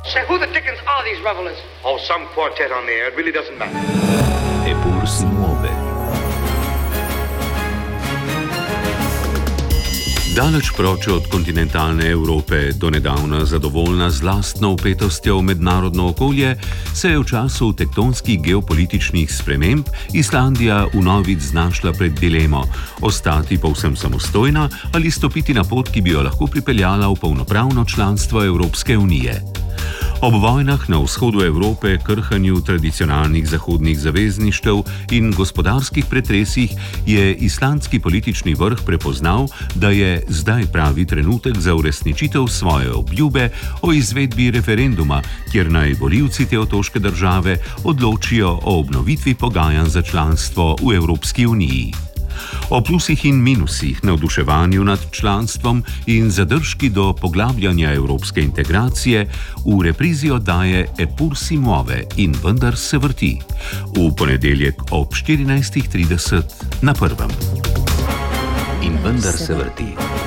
Say, who the dickens are these revelers? Oh, some quartet on the air. It really doesn't matter. Eppur si muove. Daleč proč od kontinentalne Evrope, donedavna zadovoljna z lastno vpetostjo v mednarodno okolje, se je v času tektonskih geopolitičnih sprememb Islandija vnovič znašla pred dilemo: ostati povsem samostojna ali stopiti na pot, ki bi jo lahko pripeljala v polnopravno članstvo Evropske unije. Ob vojnah na vzhodu Evrope, krhanju tradicionalnih zahodnih zavezništev in gospodarskih pretresih je islandski politični vrh prepoznal, da je zdaj pravi trenutek za uresničitev svoje obljube o izvedbi referenduma, kjer naj volivci te otoške države odločijo o obnovitvi pogajanj za članstvo v Evropski uniji. O plusih in minusih, navduševanju nad članstvom in zadržki do poglabljanja evropske integracije v reprizi oddaje Eppur si muove in vendar se vrti. V ponedeljek ob 14:30 na Prvem. In vendar se vrti.